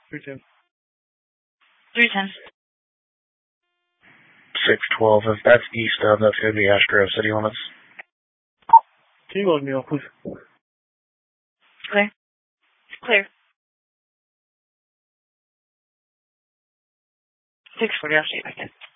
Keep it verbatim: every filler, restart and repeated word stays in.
three ten. three ten. six twelve, if that's east of, that's going to be Ashgrove city limits. Can you go on me, please? Clear. Clear. six forty, I'll see you back in.